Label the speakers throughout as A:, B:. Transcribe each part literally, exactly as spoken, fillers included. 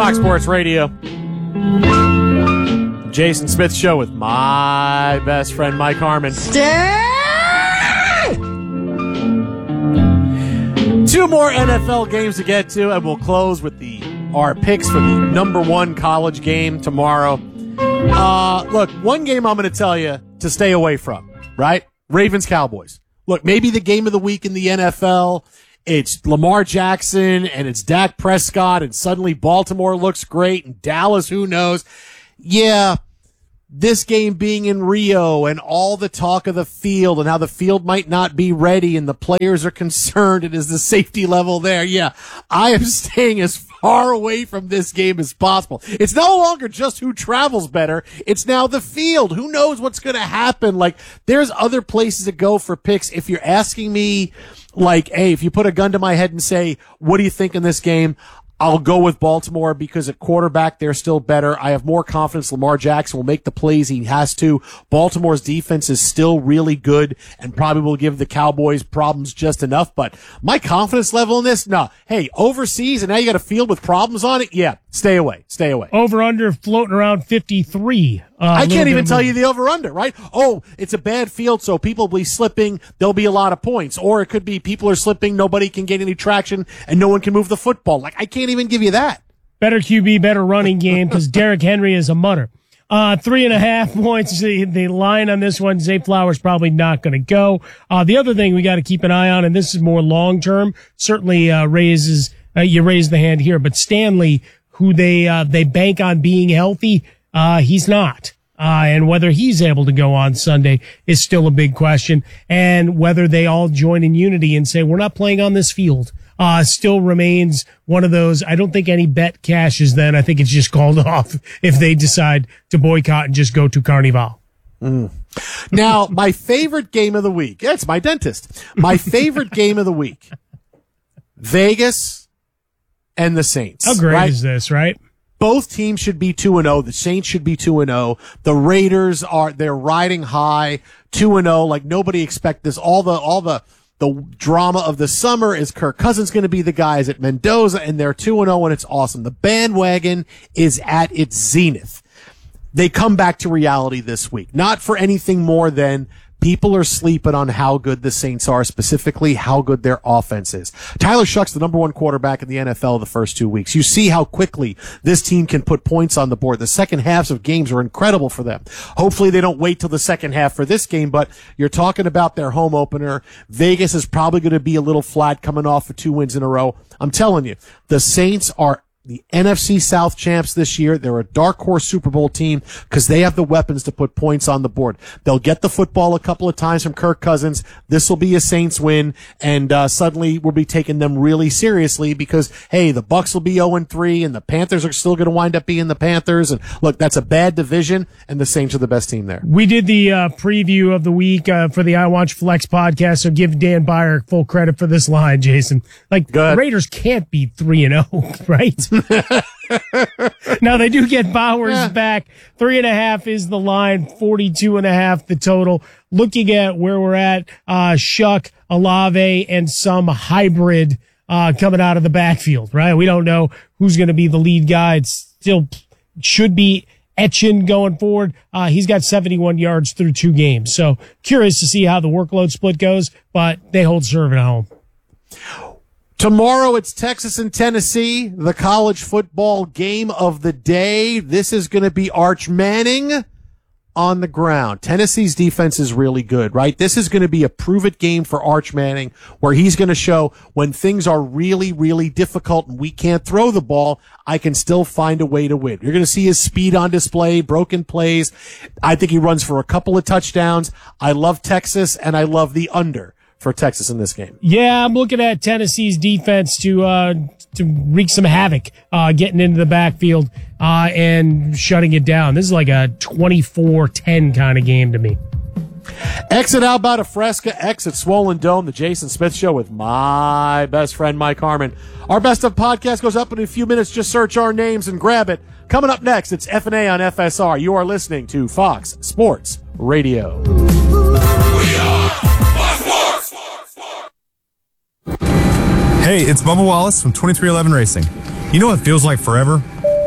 A: Fox Sports Radio. Jason Smith Show with my best friend, Mike Harmon. Two more N F L games to get to, and we'll close with the our picks for the number one college game tomorrow. Uh, look, one game I'm going to tell you to stay away from, right? Ravens-Cowboys. Look, maybe the game of the week in the N F L, it's Lamar Jackson and it's Dak Prescott, and suddenly Baltimore looks great, and Dallas, who knows? Yeah, this game being in Rio and all the talk of the field and how the field might not be ready and the players are concerned and is the safety level there. Yeah, I am staying as far away from this game as possible. It's no longer just who travels better. It's now the field. Who knows what's going to happen? Like, there's other places to go for picks. If you're asking me, like, hey, if you put a gun to my head and say, what do you think in this game? I'll go with Baltimore because at quarterback, they're still better. I have more confidence Lamar Jackson will make the plays he has to. Baltimore's defense is still really good and probably will give the Cowboys problems just enough. But my confidence level in this, no. Hey, overseas and now you got a field with problems on it? Yeah, stay away. Stay away.
B: Over-under floating around fifty-three. Uh,
A: I can't even tell you the over-under, right? Oh, it's a bad field, so people will be slipping. There'll be a lot of points. Or it could be people are slipping, nobody can get any traction, and no one can move the football. Like, I can't even give you that.
B: Better Q B, better running game, because Derrick Henry is a mutter. Uh, three and a half points. The, the line on this one, Zay Flowers probably not going to go. Uh, the other thing we got to keep an eye on, and this is more long-term, certainly uh, raises, uh, you raise the hand here, but Stanley, who they, uh, they bank on being healthy, Uh, he's not. Uh, and whether he's able to go on Sunday is still a big question. And whether they all join in unity and say, we're not playing on this field, uh, still remains one of those. I don't think any bet cashes then. I think it's just called off if they decide to boycott and just go to Carnival.
A: Mm. Now, my favorite game of the week. Yeah, it's my dentist. My favorite game of the week. Vegas and the Saints.
B: How great
A: right?
B: is this, right?
A: Both teams should be two and oh. The Saints should be two and oh. The Raiders are, they're riding high, two and oh. Like, nobody expect this. All the, all the, the drama of the summer is Kirk Cousins going to be the guys at Mendoza, and they're two and oh, and it's awesome. The bandwagon is at its zenith. They come back to reality this week. Not for anything more than people are sleeping on how good the Saints are, specifically how good their offense is. Tyler Shuck's the number one quarterback in the N F L the first two weeks. You see how quickly this team can put points on the board. The second halves of games are incredible for them. Hopefully they don't wait till the second half for this game, but you're talking about their home opener. Vegas is probably going to be a little flat coming off of two wins in a row. I'm telling you, the Saints are the N F C South champs this year. They're a dark horse Super Bowl team because they have the weapons to put points on the board. They'll get the football a couple of times from Kirk Cousins. This will be a Saints win, and uh, suddenly we'll be taking them really seriously because, hey, the Bucks will be oh and three, and the Panthers are still going to wind up being the Panthers. And look, that's a bad division, and the Saints are the best team there.
B: We did the uh, preview of the week uh, for the I Watch Flex podcast, so give Dan Byer full credit for this line, Jason. Like, the Raiders can't be three and oh, right? Now they do get Bowers yeah. back. Three and a half is the line, forty-two and a half the total. Looking at where we're at, uh, Shuck, Olave, and some hybrid, uh, coming out of the backfield, right? We don't know who's going to be the lead guy. It still should be Etchen going forward. Uh, he's got seventy-one yards through two games. So curious to see how the workload split goes, but they hold serve at home.
A: Tomorrow it's Texas and Tennessee, the college football game of the day. This is going to be Arch Manning on the ground. Tennessee's defense is really good, right? This is going to be a prove-it game for Arch Manning where he's going to show when things are really, really difficult and we can't throw the ball, I can still find a way to win. You're going to see his speed on display, broken plays. I think he runs for a couple of touchdowns. I love Texas, and I love the under for Texas in this game.
B: Yeah, I'm looking at Tennessee's defense to uh to wreak some havoc, uh getting into the backfield uh and shutting it down. This is like a twenty-four ten kind of game to me.
A: Exit Alberta Fresca, exit Swollen Dome, the Jason Smith Show with my best friend Mike Harmon. Our Best Of podcast goes up in a few minutes. Just search our names and grab it. Coming up next, it's F and A on F S R. You are listening to Fox Sports Radio.
C: We are Fox Sports.
D: Hey, it's Bubba Wallace from twenty-three eleven Racing. You know what feels like forever?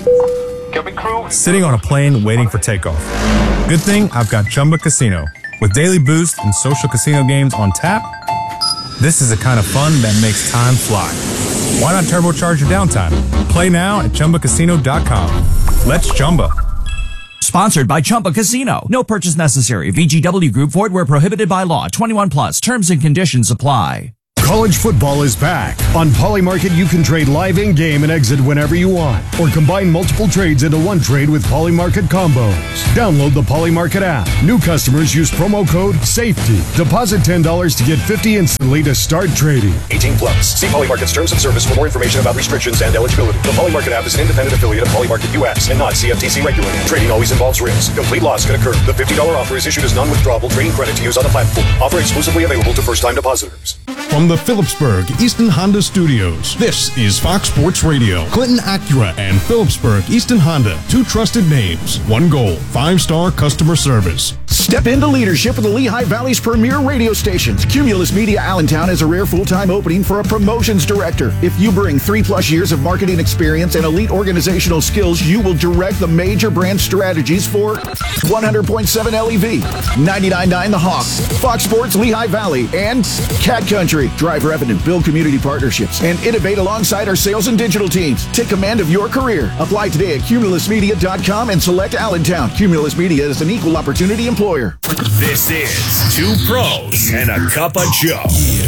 D: Sitting on a plane waiting for takeoff. Good thing I've got Chumba Casino. With daily boost and social casino games on tap, this is the kind of fun that makes time fly. Why not turbocharge your downtime? Play now at Chumba Casino dot com. Let's Chumba.
E: Sponsored by Chumba Casino. No purchase necessary. V G W Group. Void where prohibited by law. twenty-one plus. Terms and conditions apply.
F: College football is back. On Polymarket, you can trade live in-game and exit whenever you want, or combine multiple trades into one trade with Polymarket combos. Download the Polymarket app. New customers use promo code SAFETY. Deposit ten dollars to get fifty dollars instantly to start trading.
G: eighteen plus. See Polymarket's terms of service for more information about restrictions and eligibility. The Polymarket app is an independent affiliate of Polymarket U S and not C F T C regulated. Trading always involves risk. Complete loss can occur. The fifty dollars offer is issued as non-withdrawable trading credit to use on the platform. Offer exclusively available to first-time depositors.
F: From the Phillipsburg Easton Honda Studios, this is Fox Sports Radio. Clinton Acura and Phillipsburg Easton Honda, two trusted names, one goal, five-star customer service.
H: Step into leadership of the Lehigh Valley's premier radio stations. Cumulus Media Allentown has a rare full-time opening for a promotions director. If you bring three-plus years of marketing experience and elite organizational skills, you will direct the major brand strategies for one hundred point seven L E V, ninety-nine point nine The Hawk, Fox Sports Lehigh Valley, and Cat Country. Drive revenue, build community partnerships, and innovate alongside our sales and digital teams. Take command of your career. Apply today at cumulus media dot com and select Allentown. Cumulus Media is an equal opportunity employer.
C: This is Two Pros and a Cup of Joe.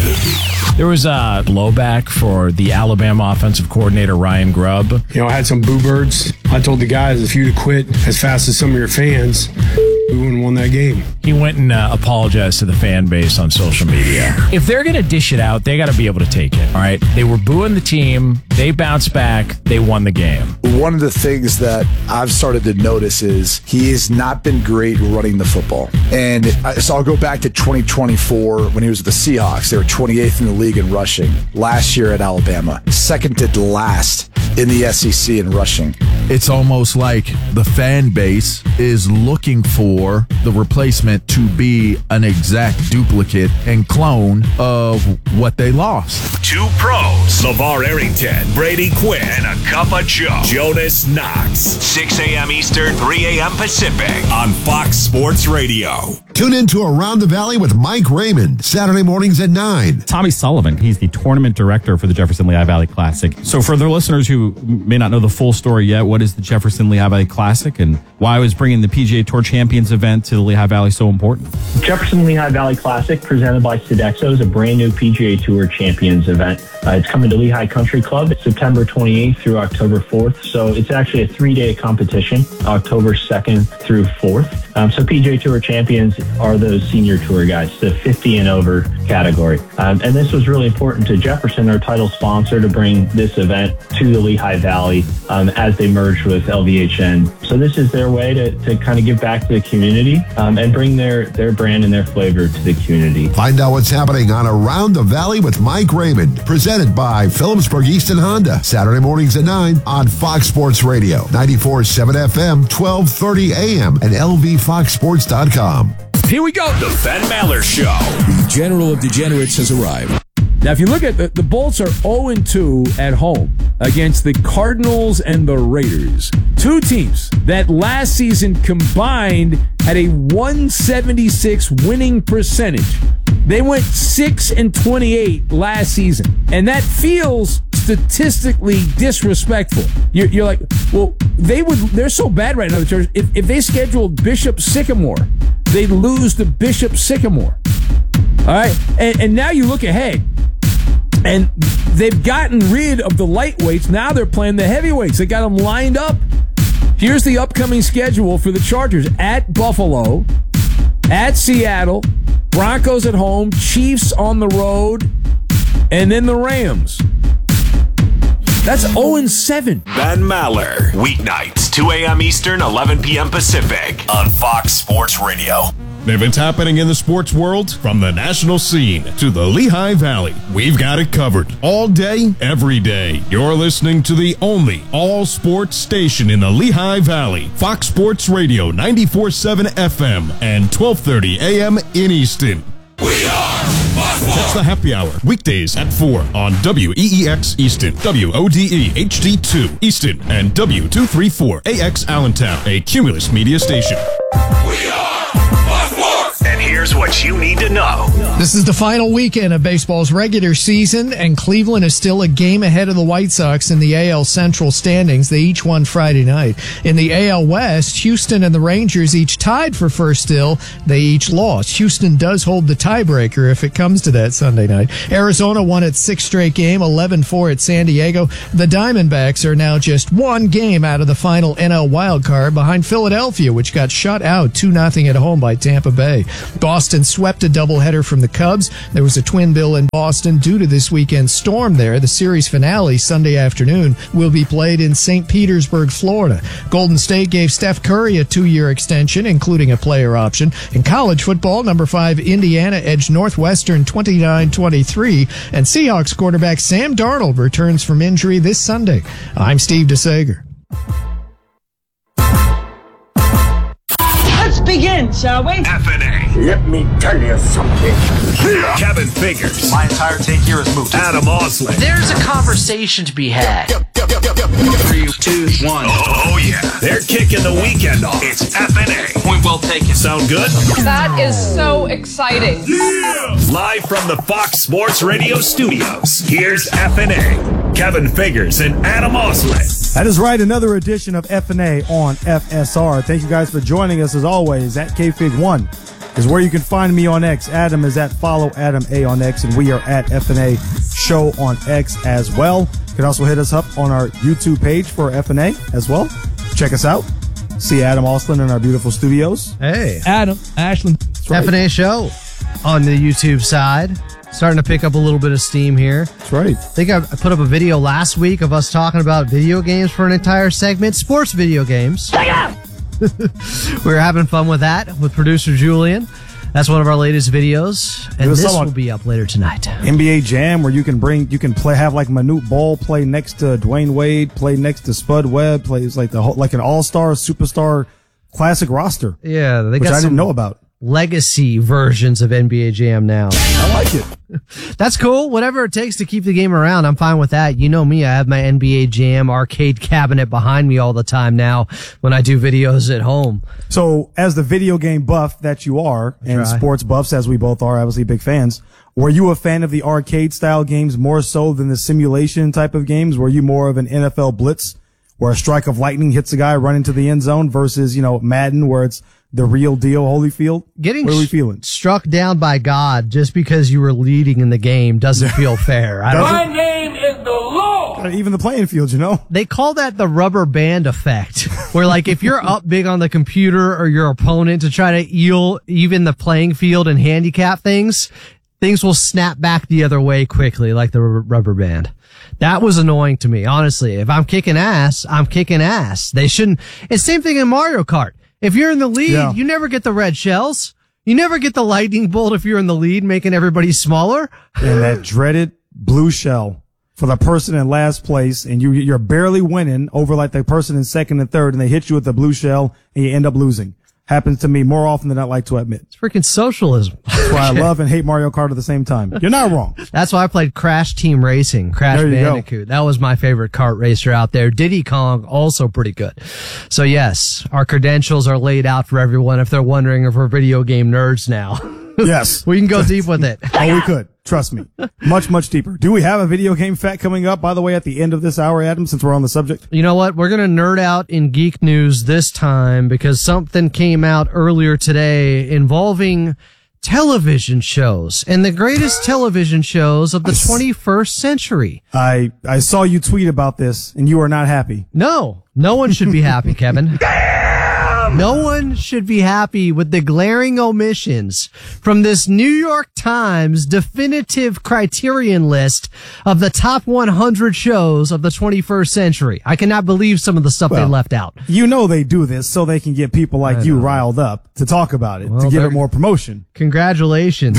I: There was a blowback for the Alabama offensive coordinator, Ryan Grubb.
J: You know, I had some boo birds. I told the guys, if you'd have quit as fast as some of your fans, we wouldn't have won that game.
I: He went and uh, apologized to the fan base on social media. If they're going to dish it out, they got to be able to take it, all right? They were booing the team. They bounced back. They won the game.
K: One of the things that I've started to notice is he has not been great running the football. And so I'll go back to twenty twenty-four when he was with the Seahawks. They were twenty-eighth in the league in rushing. Last year at Alabama, second to last in the S E C in rushing.
L: It's almost like the fan base is looking for the replacement to be an exact duplicate and clone of what they lost.
C: Two Pros, LeVar Arrington, Brady Quinn, and a Cup of Joe. Jonas Knox, six a.m. Eastern, three a.m. Pacific on Fox Sports Radio.
M: Tune in to Around the Valley with Mike Raymond, Saturday mornings at nine.
N: Tommy Sullivan, he's the tournament director for the Jefferson Lehigh Valley Classic. So for the listeners who may not know the full story yet, what is the Jefferson Lehigh Valley Classic and why was bringing the P G A Tour Champions event to the Lehigh Valley so important?
O: Jefferson Lehigh Valley Classic, presented by Sodexo, is a brand new P G A Tour Champions event. Uh, it's coming to Lehigh Country Club September twenty-eighth through October fourth. So it's actually a three-day competition, October second through fourth. Um, so P G A Tour Champions are those senior tour guys, the fifty and over category. Um, and this was really important to Jefferson, our title sponsor, to bring this event to the Lehigh Valley um, as they merged with L V H N. So this is their way to, to kind of give back to the community um, and bring their, their brand and their flavor to the community.
M: Find out what's happening on Around the Valley with Mike Raymond, presented by Phillipsburg Easton Honda, Saturday mornings at nine on Fox Sports Radio, ninety-four point seven F M, twelve thirty A M, and L V fox sports dot com.
C: Here we go. The Ben Maller Show.
P: The General of Degenerates has arrived. Now, if you look at the, the Bolts are oh and two at home against the Cardinals and the Raiders. Two teams that last season combined had a one seventy-six winning percentage. They went six and twenty-eight last season. And that feels statistically disrespectful. You're, you're like, well, they would, they're so bad right now, the Chargers. If, if they scheduled Bishop Sycamore, they'd lose to Bishop Sycamore. All right. And, and now you look ahead. And they've gotten rid of the lightweights. Now they're playing the heavyweights. They got them lined up. Here's the upcoming schedule for the Chargers. At Buffalo, at Seattle, Broncos at home, Chiefs on the road, and then the Rams. That's oh and seven.
C: Ben Maller. Weeknights, two a.m. Eastern, eleven p.m. Pacific on Fox Sports Radio.
F: If it's happening in the sports world, from the national scene to the Lehigh Valley, we've got it covered. All day, every day. You're listening to the only all-sports station in the Lehigh Valley. Fox Sports Radio, ninety-four point seven F M and twelve thirty A M in Easton.
C: We are Fox
Q: Catch the happy hour weekdays at four on W E E X Easton, W O D E H D two Easton, and W two thirty-four A X Allentown, a Cumulus Media station.
C: We are Fox Sports. And here's what you need to know.
R: This is the final weekend of baseball's regular season, and Cleveland is still a game ahead of the White Sox in the A L Central standings. They each won Friday night. In the A L West, Houston and the Rangers each tied for first still. They each lost. Houston does hold the tiebreaker if it comes to that Sunday night. Arizona won its sixth straight game, eleven four at San Diego. The Diamondbacks are now just one game out of the final N L wildcard behind Philadelphia, which got shut out two nothing at home by Tampa Bay. Boston swept a doubleheader from the Cubs. There was a twin bill in Boston due to this weekend's storm there. The series finale Sunday afternoon will be played in Saint Petersburg, Florida. Golden State gave Steph Curry a two-year extension, including a player option. In college football, number five Indiana edged Northwestern twenty-nine twenty-three, and Seahawks quarterback Sam Darnold returns from injury this Sunday. I'm Steve DeSager.
S: Let's begin, shall we?
C: F N A.
S: Let me tell you something.
C: Kevin Figures.
T: My entire take here is moot.
C: Adam Osley.
U: There's a conversation to be had.
T: Three, two, one.
C: Oh, oh yeah. They're kicking the weekend off. It's F N A.
T: Point well taken.
C: Sound good?
V: That is so exciting.
C: Yeah! Live from the Fox Sports Radio studios, here's F N A. Kevin Figures and Adam Osley.
W: That is right, another edition of F N A on F S R. Thank you guys for joining us as always. At K Fig one is where you can find me on X. Adam is at Follow Adam A on X, and we are at F N A Show on X as well. You can also hit us up on our YouTube page for F N A as well. Check us out. See Adam Austin in our beautiful studios.
X: Hey.
W: Adam, Ashland.
X: Right. F N A Show on the YouTube side. Starting to pick up a little bit of steam here.
W: That's right.
X: I think I put up a video last week of us talking about video games for an entire segment. Sports video games. We were having fun with that with producer Julian. That's one of our latest videos, and this will be up later tonight.
W: N B A Jam, where you can bring, you can play, have like Manute Bol play next to Dwayne Wade, play next to Spud Webb, plays like the whole, like an all-star, superstar, classic roster.
X: Yeah, they
W: which
X: got
W: I
X: some
W: didn't know about.
X: Legacy versions of N B A Jam now.
W: I like it.
X: That's cool. Whatever it takes to keep the game around, I'm fine with that. You know me, I have my N B A Jam arcade cabinet behind me all the time now when I do videos at home.
W: So, as the video game buff that you are, and
X: right.
W: sports buffs as we both are, obviously big fans, were you a fan of the arcade style games more so than the simulation type of games? Were you more of an N F L blitz where a strike of lightning hits a guy running to the end zone versus, you know, Madden where it's the real deal Holyfield?
X: Getting
W: what are we feeling?
X: Struck down by God just because you were leading in the game doesn't feel fair. I don't
S: My name is the Lord.
W: Even the playing field, you know?
X: They call that the rubber band effect, where like if you're up big on the computer or your opponent to try to eel even the playing field and handicap things, things will snap back the other way quickly like the rubber band. That was annoying to me, honestly. If I'm kicking ass, I'm kicking ass. They shouldn't. It's the same thing in Mario Kart. If you're in the lead,
W: Yeah.
X: you never get the red shells. You never get the lightning bolt if you're in the lead, making everybody smaller.
W: And that dreaded blue shell for the person in last place, and you, you're barely winning over like the person in second and third, and they hit you with the blue shell, and you end up losing. Happens to me more often than I like to admit.
X: It's freaking socialism.
W: That's why I love and hate Mario Kart at the same time. You're not wrong.
X: That's why I played Crash Team Racing, Crash
W: There you go.
X: Bandicoot. That was my favorite kart racer out there. Diddy Kong, also pretty good. So yes, our credentials are laid out for everyone if they're wondering if we're video game nerds now.
W: Yes.
X: We can go deep with it.
W: Oh, we could. Trust me. Much, much deeper. Do we have a video game fact coming up, by the way, at the end of this hour, Adam, since we're on the subject?
X: You know what? We're going to nerd out in geek news this time because something came out earlier today involving television shows and the greatest television shows of the twenty-first century.
W: I, I saw you tweet about this, and you are not happy.
X: No, no one should be happy, Kevin. No one should be happy with the glaring omissions from this New York Times definitive criterion list of the top one hundred shows of the twenty-first century. I cannot believe some of the stuff
W: Well,
X: they left out.
W: You know they do this so they can get people like
X: I
W: you
X: know.
W: riled up to talk about it,
X: Well,
W: to give
X: they're-
W: it more promotion.
X: Congratulations.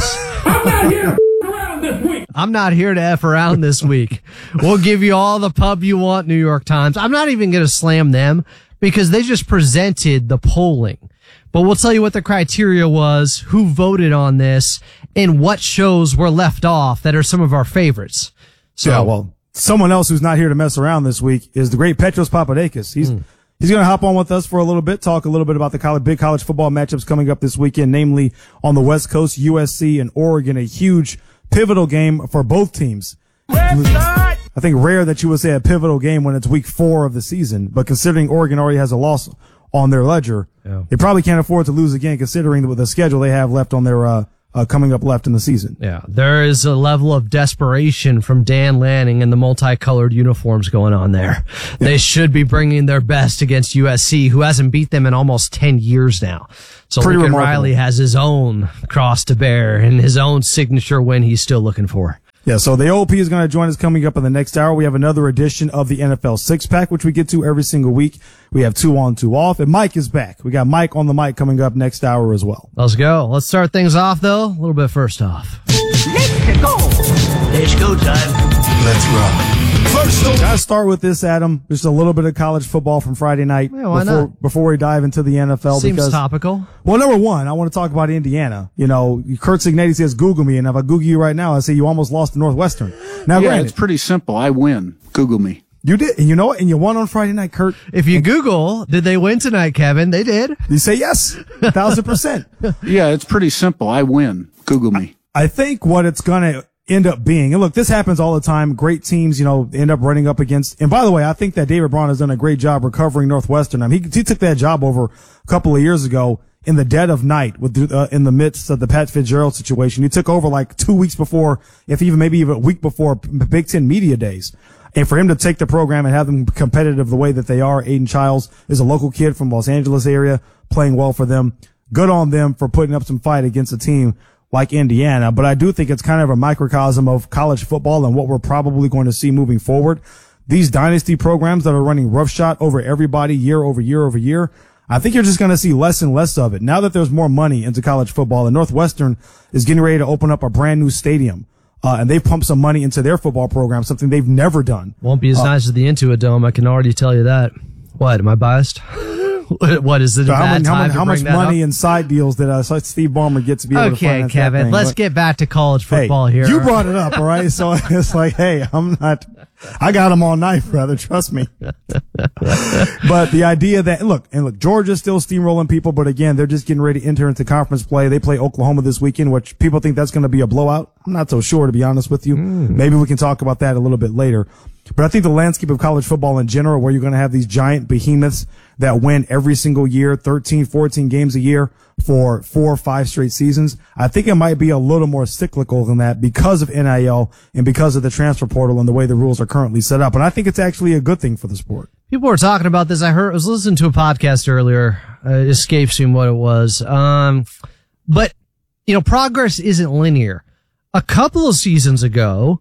X: I'm not here to F around this week. We'll give you all the pub you want, New York Times. I'm not even going to slam them because they just presented the polling. but we'll tell you what the criteria was, who voted on this, and what shows were left off that are some of our favorites. So,
W: yeah, well, someone else who's not here to mess around this week is the great Petros Papadakis. He's mm. he's going to hop on with us for a little bit, talk a little bit about the college, big college football matchups coming up this weekend, namely on the West Coast, U S C and Oregon, a huge pivotal game for both teams. I think rare that you would say a pivotal game when it's week four of the season, but considering Oregon already has a loss on their ledger, yeah. they probably can't afford to lose again considering the, the schedule they have left on their uh, Uh, coming up left in the season.
X: Yeah, there is a level of desperation from Dan Lanning and the multicolored uniforms going on there. Yeah. They should be bringing their best against U S C, who hasn't beat them in almost ten years now. So
W: Pretty
X: Lincoln
W: remarkable.
X: Riley has his own cross to bear and his own signature win he's still looking for.
W: Yeah, so the O O P is going to join us coming up in the next hour. We have another edition of the N F L Six Pack, which we get to every single week. We have two on, two off, and Mike is back. We got Mike on the mic coming up next hour as well.
X: Let's go. Let's start things off, though, a little bit first off.
S: Let's go. Let's go time.
W: Let's rock. First, gotta start with this, Adam. Just a little bit of college football from Friday night
X: yeah, why
W: before
X: not?
W: before we dive into the N F L.
X: Seems
W: because,
X: topical.
W: Well, number one, I want to talk about Indiana. You know, Kurt Signetti says Google me, and if I Google you right now, I say you almost lost to Northwestern. Now,
A: yeah,
W: granted,
A: it's pretty simple. I win. Google me.
W: You did, and you know what? And you won on Friday night, Kurt.
X: If you Google, did they win tonight, Kevin? They did.
W: You say yes, a thousand percent.
A: Yeah, it's pretty simple. I win. Google me.
W: I, I think what it's gonna end up being, and look, this happens all the time. Great teams, you know, end up running up against. And by the way, I think that David Braun has done a great job recovering Northwestern. I mean, he, he took that job over a couple of years ago in the dead of night, with uh, in the midst of the Pat Fitzgerald situation. He took over like two weeks before, if even maybe even a week before Big Ten Media Days. And for him to take the program and have them competitive the way that they are, Aiden Childs is a local kid from Los Angeles area, playing well for them. Good on them for putting up some fight against a team like Indiana. But I do think it's kind of a microcosm of college football and what we're probably going to see moving forward. These dynasty programs that are running roughshod over everybody year over year over year, I think you're just going to see less and less of it. Now that there's more money into college football, and Northwestern is getting ready to open up a brand new stadium. Uh, and they've pumped some money into their football program, something they've never done.
X: Won't be as uh, nice as the Intuit Dome, I can already tell you that. What, am I biased? What is it?
W: So
X: a
W: how,
X: bad
W: many, how,
X: time
W: much,
X: to
W: how
X: bring
W: much
X: that
W: money
X: up?
W: and side deals did uh, Steve Ballmer get to be able to
X: Okay,
W: finance
X: Kevin,
W: that thing?
X: let's
W: But,
X: get back to college football
W: hey,
X: here.
W: You brought it up, all right? So it's like, hey, I'm not, I got him all night, brother. Trust me. But the idea that, look, and look, Georgia's still steamrolling people, but again, they're just getting ready to enter into conference play. They play Oklahoma this weekend, which people think that's going to be a blowout. I'm not so sure, to be honest with you. Mm. Maybe we can talk about that a little bit later. But I think the landscape of college football in general, where you're going to have these giant behemoths that win every single year, thirteen, fourteen games a year for four or five straight seasons, I think it might be a little more cyclical than that because of N I L and because of the transfer portal and the way the rules are currently set up. And I think it's actually a good thing for the sport.
X: People were talking about this. I heard, I was listening to a podcast earlier. Uh, it escapes me what it was. Um, but, you know, progress isn't linear. A couple of seasons ago,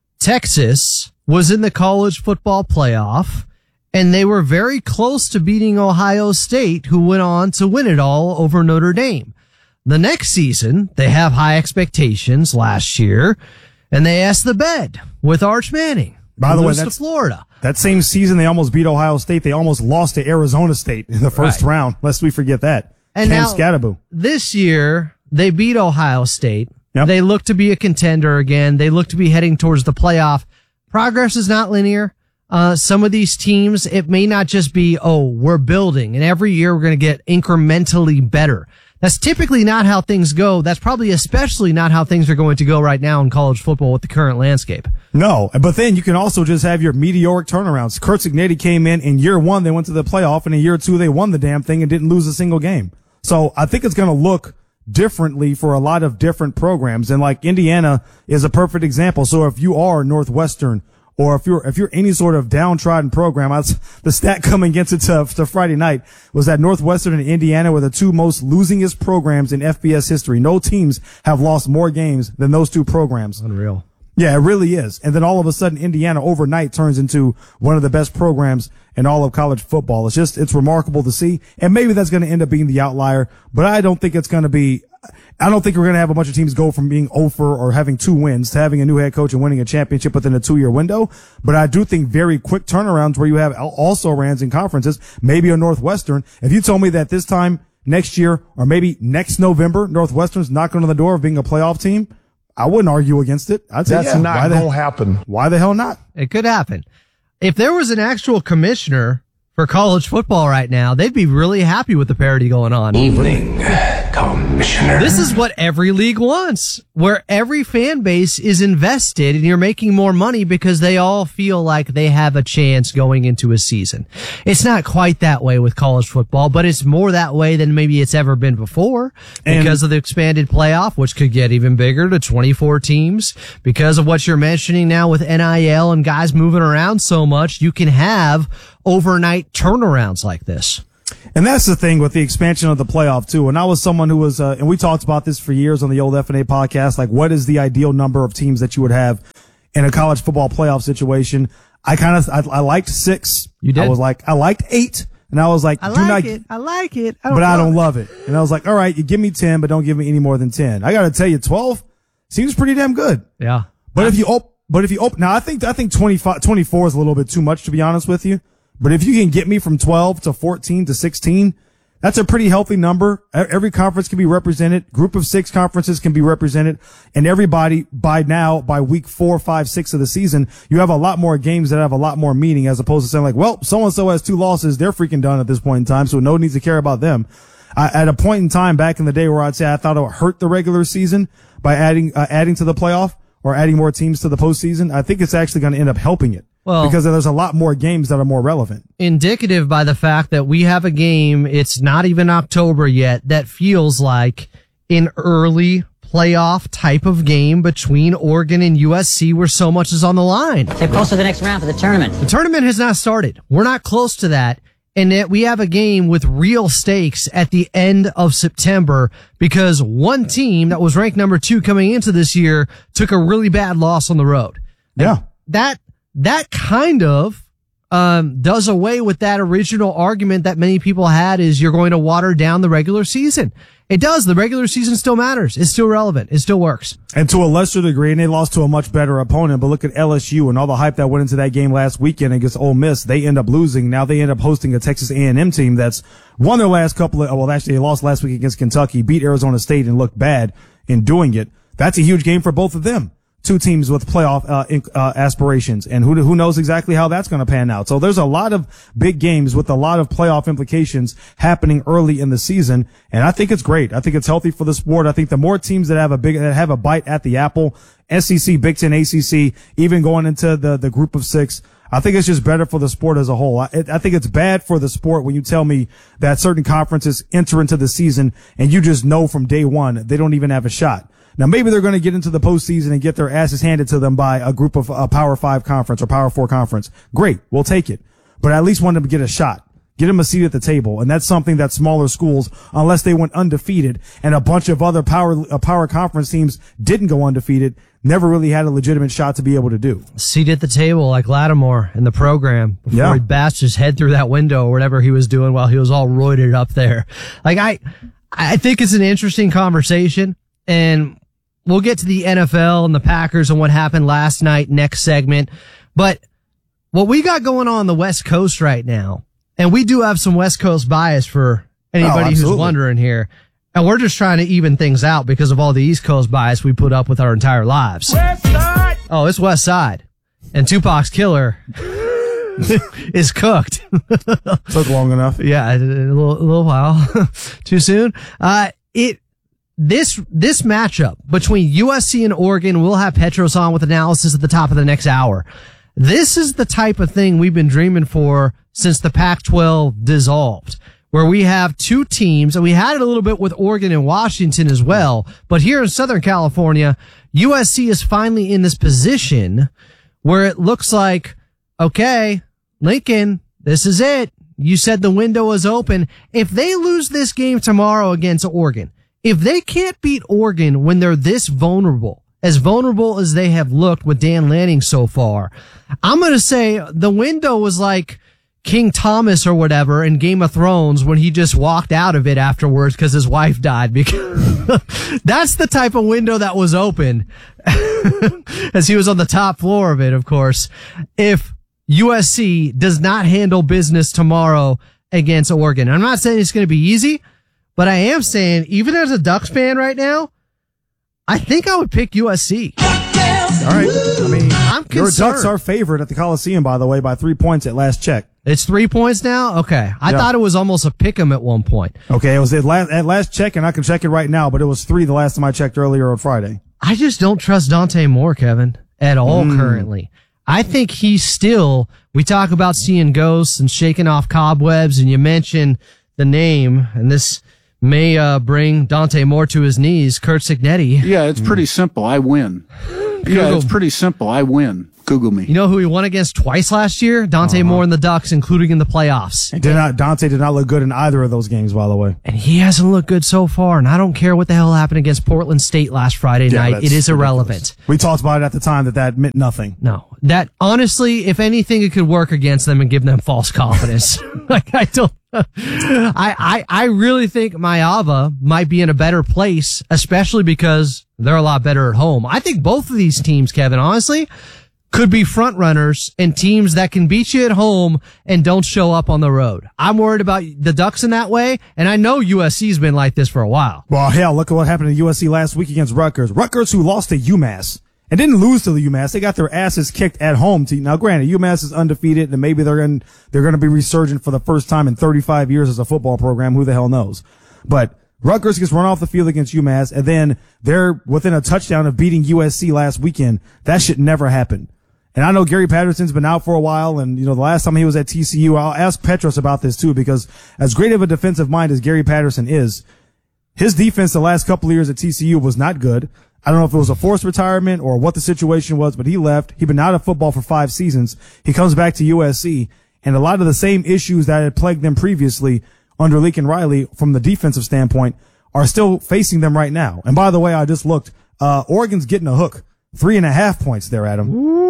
X: Texas was in the college football playoff, and they were very close to beating Ohio State, who went on to win it all over Notre Dame. The next season, they have high expectations last year, and they asked the bed with Arch Manning.
W: By the way,
X: Lose to
W: that's
X: Florida.
W: That same season, they almost beat Ohio State. They almost lost to Arizona State in the first
X: Right.
W: round, lest we forget that.
X: And
W: Cam
X: now,
W: Scatterbo.
X: this year, they beat Ohio State.
W: Yep.
X: They look to be a contender again. They look to be heading towards the playoff. Progress is not linear. Uh, some of these teams, it may not just be, oh, we're building, and every year we're going to get incrementally better. That's typically not how things go. That's probably especially not how things are going to go right now in college football with the current landscape.
W: No, but then you can also just have your meteoric turnarounds. Kurt Signetti came in in year one, they went to the playoff, and in year two, they won the damn thing and didn't lose a single game. So I think it's going to look differently for a lot of different programs. And like Indiana is a perfect example. So if you are Northwestern, or if you're, if you're any sort of downtrodden program, I, the stat coming against it to, to Friday night was that Northwestern and Indiana were the two most losingest programs in F B S history. No teams have lost more games than those two programs.
X: Unreal.
W: Yeah, it really is. And then all of a sudden, Indiana overnight turns into one of the best programs in all of college football. It's just, it's remarkable to see. And maybe that's going to end up being the outlier, but I don't think it's going to be, I don't think we're going to have a bunch of teams go from being oh for or having two wins to having a new head coach and winning a championship within a two year window. But I do think very quick turnarounds where you have also rans in conferences, maybe a Northwestern. If you told me that this time next year or maybe next November, Northwestern's knocking on the door of being a playoff team, I wouldn't argue against it. I'd say,
B: That's
W: yeah,
B: not
W: why the-
B: going to happen.
W: Why the hell not?
X: It could happen. If there was an actual commissioner for college football right now, they'd be really happy with the parity going on.
D: Evening, Commissioner.
X: This is what every league wants, where every fan base is invested and you're making more money because they all feel like they have a chance going into a season. It's not quite that way with college football, but it's more that way than maybe it's ever been before because of the expanded playoff, which could get even bigger to twenty-four teams. Because of what you're mentioning now with N I L and guys moving around so much, you can have overnight turnarounds like this.
W: And that's the thing with the expansion of the playoff too. And I was someone who was, uh, and we talked about this for years on the old F N A podcast, like what is the ideal number of teams that you would have in a college football playoff situation? I kind of, I, I liked six.
X: You did?
W: I was like, I liked eight. And I was like,
X: I
W: do
X: like
W: not,
X: it. I like it. I
W: but I don't
X: it.
W: love it. And I was like, all right, you give me ten, but don't give me any more than ten. I got to tell you, twelve seems pretty damn good.
X: Yeah.
W: But if you op- but if you open, now I think, I think twenty-five, twenty-four is a little bit too much to be honest with you. But if you can get me from twelve to fourteen to sixteen, that's a pretty healthy number. Every conference can be represented. Group of six conferences can be represented. And everybody by now, by week four, five, six of the season, you have a lot more games that have a lot more meaning as opposed to saying like, well, so-and-so has two losses. They're freaking done at this point in time. So no one needs to care about them. I, at a point in time back in the day where I'd say I thought it would hurt the regular season by adding, uh, adding to the playoff or adding more teams to the postseason, I think it's actually going to end up helping it.
X: Well,
W: because there's a lot more games that are more relevant.
X: Indicative by the fact that we have a game, it's not even October yet, that feels like an early playoff type of game between Oregon and U S C where so much is on the line.
E: They're close to the next round for the tournament.
X: The tournament has not started. We're not close to that. And yet we have a game with real stakes at the end of September because one team that was ranked number two coming into this year took a really bad loss on the road.
W: Yeah.
X: That, that kind of, um, does away with that original argument that many people had is you're going to water down the regular season. It does. The regular season still matters. It's still relevant. It still works.
W: And to a lesser degree, and they lost to a much better opponent, but look at L S U and all the hype that went into that game last weekend against Ole Miss. They end up losing. Now they end up hosting a Texas A and M team that's won their last couple of, well, actually they lost last week against Kentucky, beat Arizona State and looked bad in doing it. That's a huge game for both of them. Two teams with playoff uh, uh, aspirations, and who who knows exactly how that's going to pan out. So there's a lot of big games with a lot of playoff implications happening early in the season, and I think it's great. I think it's healthy for the sport. I think the more teams that have a big that have a bite at the apple, S E C, Big Ten, A C C, even going into the the group of six, I think it's just better for the sport as a whole. I, I think it's bad for the sport when you tell me that certain conferences enter into the season and you just know from day one they don't even have a shot. Now, maybe they're going to get into the postseason and get their asses handed to them by a group of a Power Five conference or Power Four conference. Great. We'll take it. But I at least want them to get a shot. Get them a seat at the table. And that's something that smaller schools, unless they went undefeated and a bunch of other power, uh, power conference teams didn't go undefeated, never really had a legitimate shot to be able to do.
X: Seat at the table like Lattimore in the program before
W: Yeah.
X: he bashed his head through that window or whatever he was doing while he was all roided up there. Like I, I think it's an interesting conversation, and we'll get to the N F L and the Packers and what happened last night next segment. But what we got going on, on the West Coast right now, and we do have some West Coast bias for anybody
W: Oh,
X: who's
W: absolutely.
X: wondering here. And we're just trying to even things out because of all the East Coast bias we put up with our entire lives.
S: West Side!
X: Oh, it's West Side. And Tupac's Killer is cooked.
W: Took long enough.
X: Yeah, a little, a little while. Too soon. Uh, it, This, this matchup between U S C and Oregon, we'll have Petros on with analysis at the top of the next hour. This is the type of thing we've been dreaming for since the Pac twelve dissolved, where we have two teams, and we had it a little bit with Oregon and Washington as well. But here in Southern California, U S C is finally in this position where it looks like, okay, Lincoln, this is it. You said the window is open. If they lose this game tomorrow against Oregon, if they can't beat Oregon when they're this vulnerable, as vulnerable as they have looked with Dan Lanning so far, I'm going to say the window was like King Thomas or whatever in Game of Thrones when he just walked out of it afterwards because his wife died. Because that's the type of window that was open as he was on the top floor of it, of course. If U S C does not handle business tomorrow against Oregon, I'm not saying it's going to be easy, but I am saying, even as a Ducks fan right now, I think I would pick U S C.
W: All right. I mean,
X: I'm
W: your
X: concerned.
W: Ducks are favored at the Coliseum, by the way, by three points at last check.
X: It's three points now? Okay. I
W: Yeah.
X: thought it was almost a pick 'em at one point.
W: Okay, it was at last, at last check, and I can check it right now, but it was three the last time I checked earlier on Friday.
X: I just don't trust Dante Moore, Kevin, at all
W: Mm.
X: currently. I think he's still, we talk about seeing ghosts and shaking off cobwebs, and you mention the name, and this may uh, bring Dante Moore to his knees, Kurt Signetti.
A: Yeah, it's pretty simple. I win. Yeah, it's pretty simple. I win. Google me.
X: You know who he won against twice last year? Dante
W: Uh-huh.
X: Moore and the Ducks, including in the playoffs.
W: And did not, Dante did not look good in either of those games, by the way.
X: And he hasn't looked good so far, and I don't care what the hell happened against Portland State last Friday
W: Yeah,
X: night.
W: that's
X: It is irrelevant.
W: ridiculous. We talked about it at the time that that meant nothing.
X: No, that honestly, if anything, it could work against them and give them false confidence. like I don't, I, I, I really think Maiyava might be in a better place, especially because they're a lot better at home. I think both of these teams, Kevin, honestly, could be front runners and teams that can beat you at home and don't show up on the road. I'm worried about the Ducks in that way, and I know U S C's been like this for a while.
W: Well, hell, look at what happened to U S C last week against Rutgers. Rutgers, who lost to UMass and didn't lose to the UMass. They got their asses kicked at home. To, now, granted, UMass is undefeated, and maybe they're going they're going to be resurgent for the first time in thirty-five years as a football program. Who the hell knows? But Rutgers gets run off the field against UMass, and then they're within a touchdown of beating U S C last weekend. That should never happen. And I know Gary Patterson's been out for a while, and, you know, the last time he was at T C U, I'll ask Petros about this too, because as great of a defensive mind as Gary Patterson is, his defense the last couple of years at T C U was not good. I don't know if it was a forced retirement or what the situation was, but he left. He'd been out of football for five seasons. He comes back to U S C, and a lot of the same issues that had plagued them previously under Lincoln Riley from the defensive standpoint are still facing them right now. And by the way, I just looked, uh, Oregon's getting a hook. Three and a half points there, Adam.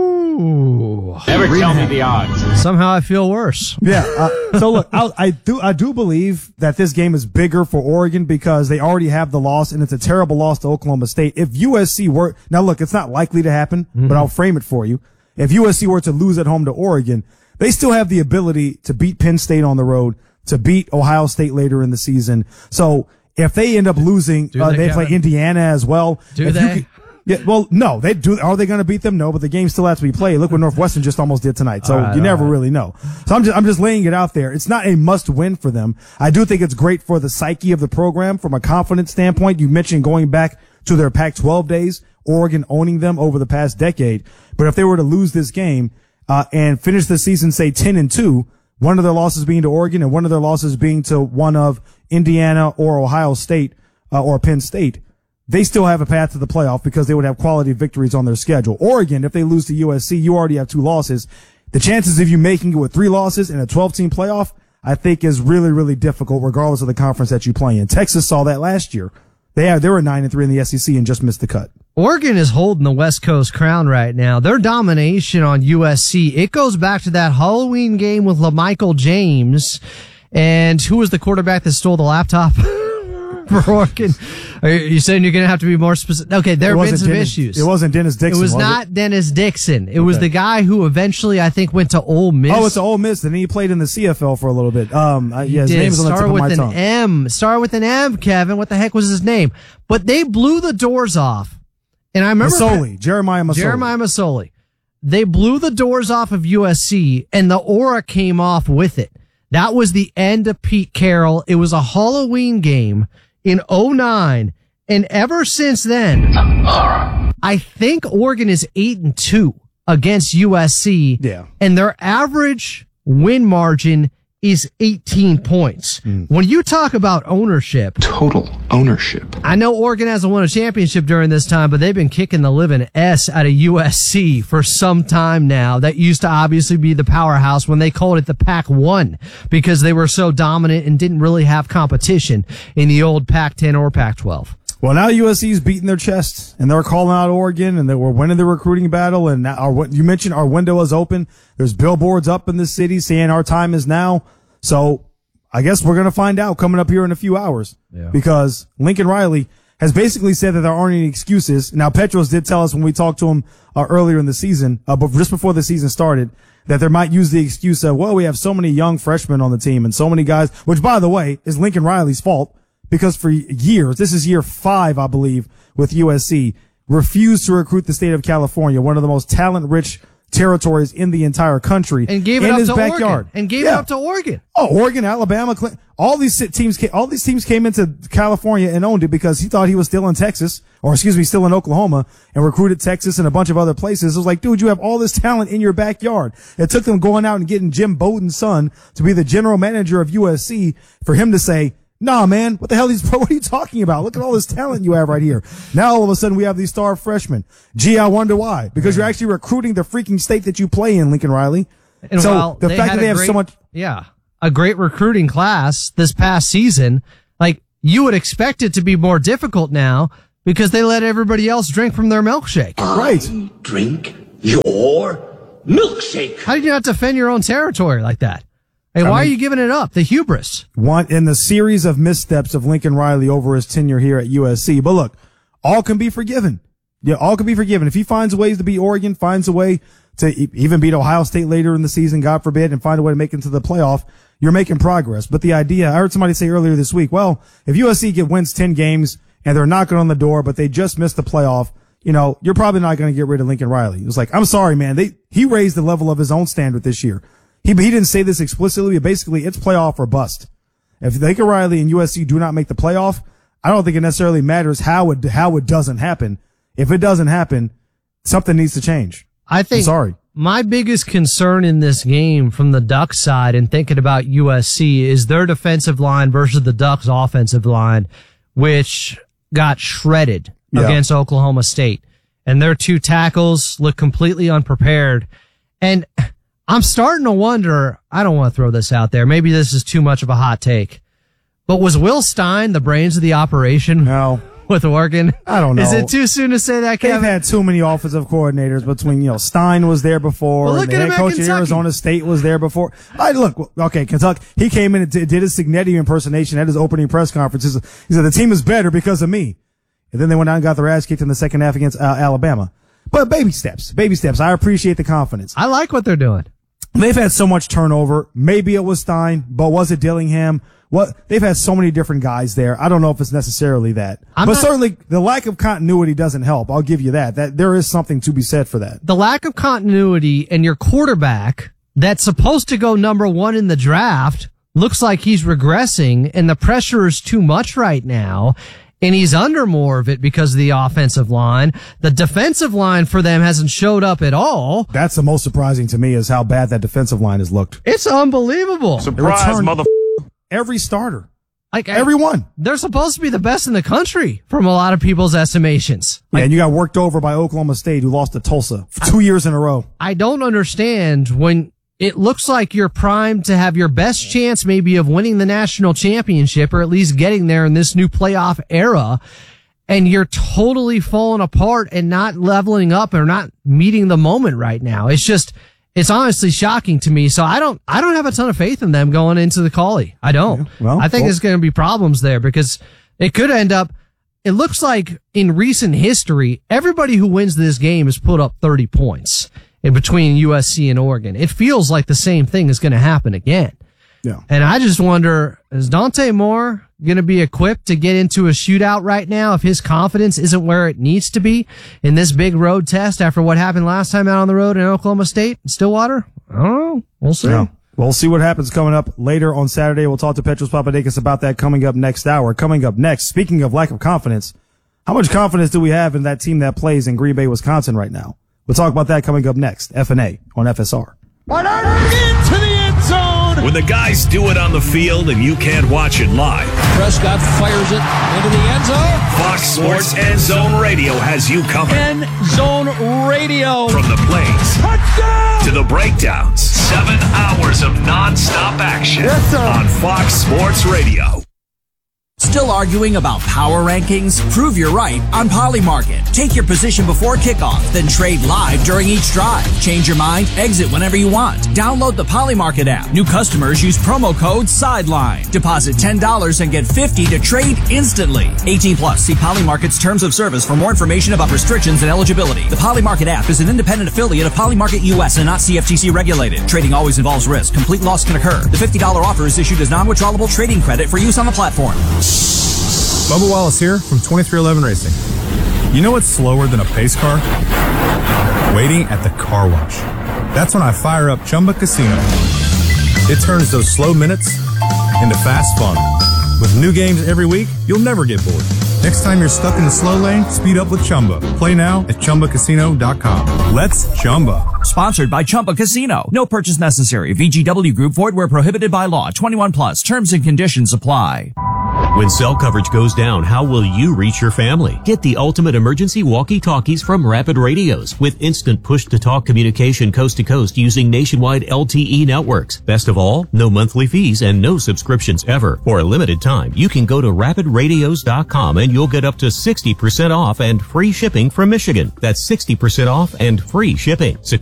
X: Ooh.
B: Never tell me the odds.
X: Somehow I feel worse.
W: Yeah. Uh, so look, I, I do, I do believe that this game is bigger for Oregon because they already have the loss, and it's a terrible loss to Oklahoma State. If U S C were, now look, it's not likely to happen, mm-hmm. but I'll frame it for you. If U S C were to lose at home to Oregon, they still have the ability to beat Penn State on the road, to beat Ohio State later in the season. So if they end up losing,
X: Do
W: uh,
X: they,
W: they play
X: Kevin?
W: Indiana as well.
X: Do
W: If you
X: they?
W: could- Yeah, well, no, they do. Are they going to beat them? No, but the game still has to be played. Look what Northwestern just almost did tonight. So
X: All right,
W: you never
X: all right.
W: really know. So I'm just, I'm just laying it out there. It's not a must win for them. I do think it's great for the psyche of the program from a confidence standpoint. You mentioned going back to their Pac twelve days, Oregon owning them over the past decade. But if they were to lose this game, uh, and finish the season, say ten and two, one of their losses being to Oregon and one of their losses being to one of Indiana or Ohio State, uh, or Penn State, they still have a path to the playoff because they would have quality victories on their schedule. Oregon, if they lose to U S C, you already have two losses. The chances of you making it with three losses in a twelve-team playoff, I think, is really, really difficult regardless of the conference that you play in. Texas saw that last year. They had, they were nine and three in the S E C and just missed the cut.
X: Oregon is holding the West Coast crown right now. Their domination on U S C, it goes back to that Halloween game with LaMichael James. And who was the quarterback that stole the laptop for Oregon? Are you saying you're going to have to be more specific? Okay, there
W: It
X: have been
W: wasn't
X: some
W: Dennis-
X: issues.
W: It wasn't Dennis Dixon.
X: It was
W: was
X: not
W: it?
X: Dennis Dixon. It was
W: Okay.
X: the guy who eventually, I think, went to Ole Miss.
W: Oh, it's Ole Miss, and he played in the C F L for a little bit. Um, uh, yeah, his
X: Did
W: name is on the tip
X: start
W: of
X: with
W: my
X: an
W: tongue.
X: M. Start with an M, Kevin. What the heck was his name? But they blew the doors off. And I remember
W: Masoli, Jeremiah Masoli.
X: Jeremiah Masoli. They blew the doors off of U S C, and the aura came off with it. That was the end of Pete Carroll. It was a Halloween game in oh nine, and ever since then, I think Oregon is eight and two against U S C.
W: Yeah.
X: And their average win margin is eighteen points.
W: Mm.
X: When you talk about ownership,
D: Total ownership.
X: I know Oregon hasn't won a championship during this time, but they've been kicking the living S out of U S C for some time now. That used to obviously be the powerhouse when they called it the Pac one because they were so dominant and didn't really have competition in the old Pac ten or Pac twelve.
W: Well, now U S C's beating their chest, and they're calling out Oregon, and they were winning the recruiting battle. And now our, you mentioned our window is open. There's billboards up in the city saying our time is now. So I guess we're going to find out coming up here in a few hours.
X: Yeah.
W: Because Lincoln Riley has basically said that there aren't any excuses. Now, Petros did tell us when we talked to him uh, earlier in the season, uh, but just before the season started, that there might use the excuse of, well, we have so many young freshmen on the team and so many guys, which, by the way, is Lincoln Riley's fault. because for years, this is year five, I believe, with U S C, refused to recruit the state of California, one of the most talent-rich territories in the entire country,
X: and gave it
W: in
X: up
W: his
X: to
W: backyard.
X: Oregon. And gave
W: Yeah.
X: it up to Oregon.
W: Oh, Oregon, Alabama, Clinton, all these teams, came, all these teams came into California and owned it because he thought he was still in Texas, or excuse me, still in Oklahoma, and recruited Texas and a bunch of other places. It was like, dude, you have all this talent in your backyard. It took them going out and getting Jim Bowden's son to be the general manager of U S C for him to say, nah, man, what the hell is, what are you talking about? Look at all this talent you have right here. Now all of a sudden we have these star freshmen. Gee, I wonder why. Because you're actually recruiting the freaking state that you play in, Lincoln Riley.
X: And
W: so
X: while
W: the
X: they
W: fact
X: had
W: that they
X: a
W: have
X: great-
W: so much,
X: Yeah. A great recruiting class this past season. Like, you would expect it to be more difficult now because they let everybody else drink from their milkshake.
W: Right.
S: Drink your milkshake.
X: How did you not defend your own territory like that? Hey,
W: I
X: why
W: mean-
X: are you giving it up? The hubris.
W: one in the series of missteps of Lincoln Riley over his tenure here at U S C. But look, all can be forgiven. Yeah, all can be forgiven. If he finds ways to beat Oregon, finds a way to e- even beat Ohio State later in the season, God forbid, and find a way to make it to the playoff, you're making progress. But the idea, I heard somebody say earlier this week, well, if U S C get wins ten games and they're knocking on the door, but they just missed the playoff, you know, you're probably not going to get rid of Lincoln Riley. It was like, I'm sorry, man. They, he raised the level of his own standard this year. He, he didn't say this explicitly, but basically it's playoff or bust. If Lincoln Riley and U S C do not make the playoff, I don't think it necessarily matters how it, how it doesn't happen. If it doesn't happen, something needs to change.
X: I think
W: I'm sorry.
X: My biggest concern in this game from the Ducks side and thinking about U S C is their defensive line versus the Ducks offensive line, which got shredded
W: Yeah.
X: against Oklahoma State. And their two tackles look completely unprepared. And I'm starting to wonder, I don't want to throw this out there. Maybe this is too much of a hot take, but was Will Stein the brains of the operation?
W: No.
X: With Oregon?
W: I don't know.
X: Is it too soon to say that,
W: They've
X: Kevin?
W: had too many offensive coordinators between, you know, Stein was there before,
X: Well, look
W: and the
X: at
W: head
X: him at
W: coach at
X: Kentucky.
W: Arizona State was there before. I look, okay, Kentucky, he came in and did, did his Signetti impersonation at his opening press conference. He said, the team is better because of me. And then they went out and got their ass kicked in the second half against uh, Alabama. But baby steps, baby steps. I appreciate the confidence.
X: I like what they're doing.
W: They've had so much turnover. Maybe it was Stein, but was it Dillingham? What they've had so many different guys there. I don't know if it's necessarily that,
X: I'm
W: but
X: not-
W: certainly the lack of continuity doesn't help. I'll give you that. That there is something to be said for that.
X: The lack of continuity and your quarterback that's supposed to go number one in the draft looks like he's regressing and the pressure is too much right now. And he's under more of it because of the offensive line. The defensive line for them hasn't showed up at all.
W: That's the most surprising to me is how bad that defensive line has looked.
X: It's unbelievable.
W: Surprise, mother. Every starter.
X: Like
W: everyone.
X: They're supposed to be the best in the country from a lot of people's estimations.
W: Yeah, and you got worked over by Oklahoma State, who lost to Tulsa for two years in a row.
X: I don't understand when it looks like you're primed to have your best chance maybe of winning the national championship or at least getting there in this new playoff era. And you're totally falling apart and not leveling up or not meeting the moment right now. It's just, it's honestly shocking to me. So I don't, I don't have a ton of faith in them going into the Collie. I don't.
W: Yeah, well,
X: I think
W: well-
X: there's going to be problems there because it could end up, it looks like in recent history, everybody who wins this game has put up thirty points in between U S C and Oregon. It feels like the same thing is going to happen again.
W: Yeah.
X: And I just wonder, is Dante Moore going to be equipped to get into a shootout right now if his confidence isn't where it needs to be in this big road test after what happened last time out on the road in Oklahoma State, Stillwater? I don't know. We'll see.
W: Yeah. We'll see what happens coming up later on Saturday. We'll talk to Petros Papadakis about that coming up next hour. Coming up next, speaking of lack of confidence, how much confidence do we have in that team that plays in Green Bay, Wisconsin right now? We'll talk about that coming up next. F and A on F S R.
C: Into the end zone. When the guys do it on the field and you can't watch it live,
B: Prescott fires it into the end zone.
C: Fox Sports End Zone Radio has you covered.
B: End Zone Radio.
C: From the plays
B: Touchdown!
C: to the breakdowns, seven hours of nonstop action
B: Yes, sir.
C: on Fox Sports Radio.
E: Still arguing about power rankings? Prove you're right on Polymarket. Take your position before kickoff, then trade live during each drive. Change your mind, exit whenever you want. Download the Polymarket app. New customers use promo code SIDELINE. Deposit ten dollars and get fifty dollars to trade instantly. eighteen plus. See Polymarket's terms of service for more information about restrictions and eligibility. The Polymarket app is an independent affiliate of Polymarket U S and not C F T C regulated. Trading always involves risk. Complete loss can occur. The fifty dollars offer is issued as non-withdrawable trading credit for use on the platform.
G: Bubba Wallace here from twenty-three eleven Racing. You know what's slower than a pace car? Waiting at the car wash. That's when I fire up Chumba Casino. It turns those slow minutes into fast fun. With new games every week, you'll never get bored. Next time you're stuck in the slow lane, speed up with Chumba. Play now at Chumba Casino dot com. Let's Chumba.
E: Sponsored by Chumba Casino. No purchase necessary. V G W Group. Void where prohibited by law. twenty-one plus. Terms and conditions apply.
H: When cell coverage goes down, how will you reach your family? Get the ultimate emergency walkie-talkies from Rapid Radios with instant push-to-talk communication coast to coast using nationwide L T E networks. Best of all, no monthly fees and no subscriptions ever. For a limited time, you can go to rapid radios dot com and you'll get up to sixty percent off and free shipping from Michigan. That's sixty percent off and free shipping.